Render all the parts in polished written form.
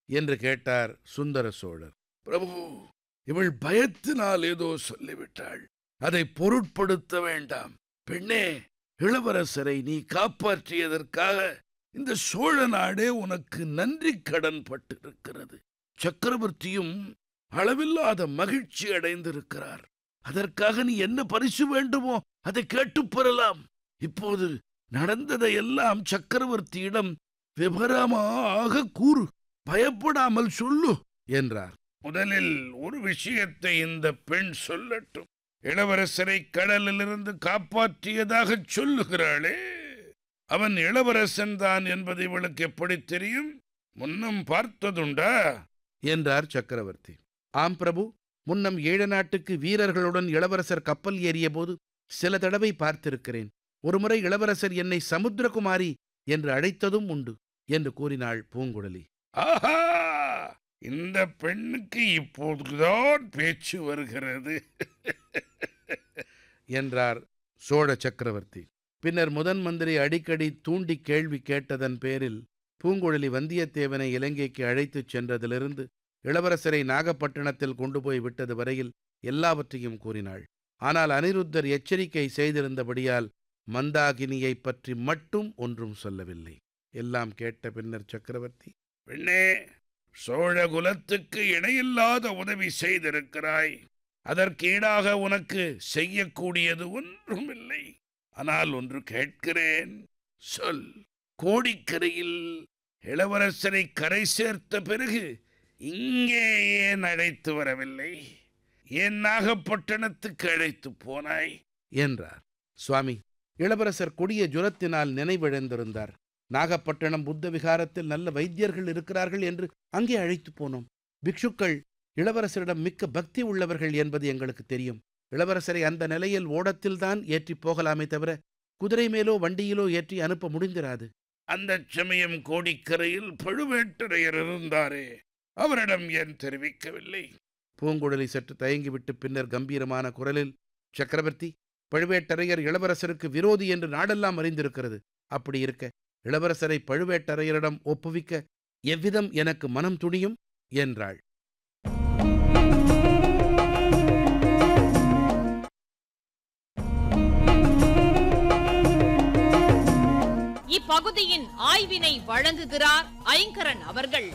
என்று கேட்டார் சுந்தர சோழர். பிரபு, இவள் பயத்தினால் ஏதோ சொல்லிவிட்டாள். அதை பொருட்படுத்த வேண்டாம். பெண்ணே, இளவரசரை நீ காப்பாற்றியதற்காக இந்த சோழ நாடே உனக்கு நன்றி கடன் பட்டிருக்கிறது. சக்கரவர்த்தியும் அளவில்லாத மகிழ்ச்சி அடைந்திருக்கிறார். அதற்காக நீ என்ன பரிசு வேண்டுமோ அதை கேட்டுப் பெறலாம். இப்போது நடந்ததையெல்லாம் சக்கரவர்த்தியிடம் விவரமாக கூறு, பயப்படாமல் சொல்லு என்றார். முதலில் ஒரு விஷயத்தை இந்த பெண் சொல்லட்டும். இளவரசரை கடலிலிருந்து காப்பாற்றியதாக சொல்லுகிறாளே, அவன் இளவரசன் தான் என்பது இவளுக்கு எப்படி தெரியும்? முன்னம் பார்த்ததுண்டா என்றார் சக்கரவர்த்தி. ஆம் பிரபு, முன்னம் ஈழ நாட்டுக்கு வீரர்களுடன் இளவரசர் கப்பல் ஏறிய போது சில தடவை பார்த்திருக்கிறேன். ஒருமுறை இளவரசர் என்னை சமுத்திரகுமாரி என்று அழைத்ததும் உண்டு என்று கூறினாள் பூங்குழலி. ஆஹா, இந்த பெண்ணுக்கு இப்போதுதான் பேச்சு வருகிறது என்றார் சோழ சக்கரவர்த்தி. பின்னர் முதன் மந்திரி அடிக்கடி தூண்டி கேள்வி கேட்டதன் பேரில் பூங்குழலி வந்தியத்தேவனை இலங்கைக்கு அழைத்துச் சென்றதிலிருந்து இளவரசரை நாகப்பட்டினத்தில் கொண்டு போய் விட்டது வரையில் எல்லாவற்றையும் கூறினாள். ஆனால் அனிருத்தர் எச்சரிக்கை செய்திருந்தபடியால் மந்தாகினியை பற்றி மட்டும் ஒன்றும் சொல்லவில்லை. எல்லாம் கேட்ட பின்னர் சக்கரவர்த்தி, பெண்ணே, சோழ குலத்துக்கு இணையில்லாத உதவி செய்திருக்கிறாய். அதற்கு ஈடாக உனக்கு செய்யக்கூடியது ஒன்றுமில்லை. ஆனால் ஒன்று கேட்கிறேன், சொல். கோடிக்கரையில் இளவரசரை கரை சேர்த்த பிறகு இங்கே ஏன் அழைத்து வரவில்லை? ஏன் நாகப்பட்டினத்துக்கு அழைத்து போனாய் என்றார். சுவாமி, இளவரசர் கொடிய ஜுரத்தினால் நினைவிழந்திருந்தார். நாகப்பட்டினம் புத்த விகாரத்தில் நல்ல வைத்தியர்கள் இருக்கிறார்கள் என்று அங்கே அழைத்து போனோம். பிக்ஷுக்கள் இளவரசரிடம் மிக்க பக்தி உள்ளவர்கள் என்பது எங்களுக்கு தெரியும். இளவரசரை அந்த நிலையில் ஓடத்தில்தான் ஏற்றி போகலாமே தவிர குதிரை மேலோ வண்டியிலோ ஏற்றி அனுப்ப முடிந்திராது. அந்த சமயம் கோடிக்கரையில் பழுவேட்டரையர் இருந்தாரே, அவரிடம் ஏன் தெரிவிக்கவில்லை? பூங்குழலி சற்று தயங்கிவிட்டு பின்னர் கம்பீரமான குரலில், சக்கரவர்த்தி, பழுவேட்டரையர் இளவரசருக்கு விரோதி என்று நாடெல்லாம் அறிந்திருக்கிறது. அப்படி இருக்க இளவரசரை பழுவேட்டரையரிடம் ஒப்புவிக்க எவ்விதம் எனக்கு மனம் துணியும் என்றாள். இப்பகுதியின் ஆய்வினை வழங்குகிறார் ஐங்கரன் அவர்கள்.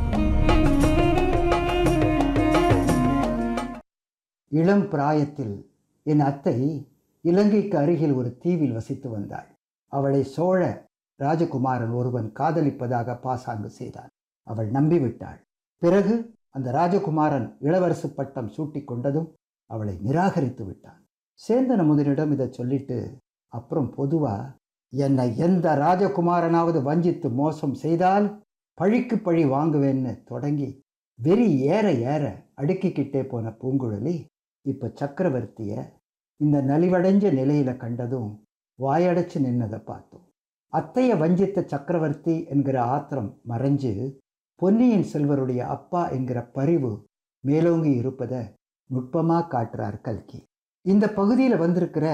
இளம் பிராயத்தில் என் அத்தை இலங்கைக்கு அருகில் ஒரு தீவில் வசித்து வந்தாள். அவளை சோழ ராஜகுமாரன் ஒருவன் காதலிப்பதாக பாசாங்கு செய்தான். அவள் நம்பிவிட்டாள். பிறகு அந்த ராஜகுமாரன் இளவரசு பட்டம் சூட்டிக் கொண்டதும் அவளை நிராகரித்து விட்டான். சேந்தன் அமுதனிடம் இதை சொல்லிட்டு அப்புறம் பொதுவா, என்னை எந்த ராஜகுமாரனாவது வஞ்சித்து மோசம் செய்தால் பழிக்கு பழி வாங்குவேன்னு தொடங்கி வெறி ஏற ஏற அடுக்கிக்கிட்டே போன பூங்குழலி இப்ப சக்கரவர்த்திய இந்த நலிவடைஞ்ச நிலையில கண்டதும் வாயடைச்சு நின்னதை பார்த்தோம். அத்தைய வஞ்சித்த சக்கரவர்த்தி என்கிற ஆத்திரம் மறைஞ்சு பொன்னியின் செல்வருடைய அப்பா என்கிற பரிவு மேலோங்கி இருப்பதை நுட்பமா காட்டுறார் கல்கி. இந்த பகுதியில் வந்திருக்கிற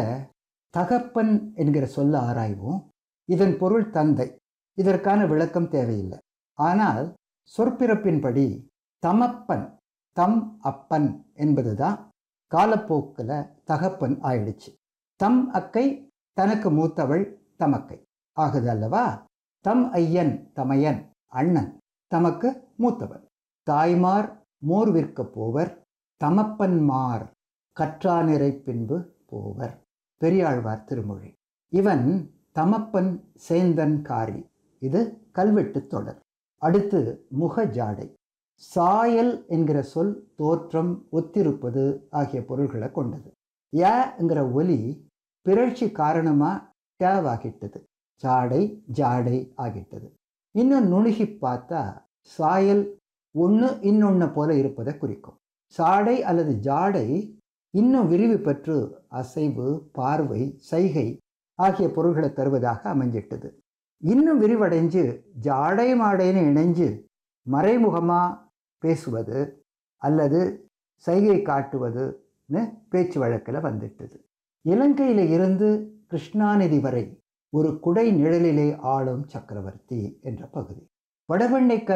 தகப்பன் என்கிற சொல்ல ஆராய்வோம். இதன் பொருள் தந்தை. இதற்கான விளக்கம் தேவையில்லை. ஆனால் சொற்பிறப்பின்படி தமப்பன், தம் அப்பன் என்பதுதான் காலப்போக்கில் தகப்பன் ஆயிடுச்சு. தம் அக்கை தனக்கு மூத்தவள் தமக்கை ஆகுது அல்லவா? தம் ஐயன் தமையன் அண்ணன் தமக்கு மூத்தவர். தாய்மார் மோர் விற்க போவர், தமப்பன்மார் கற்றானிறை பின்பு போவர். பெரியாழ்வார் திருமொழி. இவன் தமப்பன் சேந்தன் காரி. இது கல்வெட்டு தொடர். அடுத்து முக ஜாடை. சாயல் என்கிற சொல் தோற்றம், ஒத்திருப்பது ஆகிய பொருள்களை கொண்டது. என்கிற ஒலி பிறழ்ச்சி காரணமா டேவாகிட்டது. சாடை ஜாடை ஆகிட்டது. இன்னும் நுணுகி பார்த்தா சாயல் ஒன்று இன்னொன்று போல இருப்பதை குறிக்கும். சாடை அல்லது ஜாடை இன்னும் விரிவு பெற்று அசைவு, பார்வை, சைகை ஆகிய பொருள்களை தருவதாக அமைஞ்சிட்டது. இன்னும் விரிவடைஞ்சு ஜாடை மாடைன்னு இணைஞ்சு மறைமுகமாக பேசுவது அல்லது சைகை காட்டுவதுன்னு பேச்சு வழக்கில் வந்துட்டது. இலங்கையில் இருந்து கிருஷ்ணாநதி வரை ஒரு குடை நிழலிலே ஆளும் சக்கரவர்த்தி என்ற பகுதி. வடவெண்ணை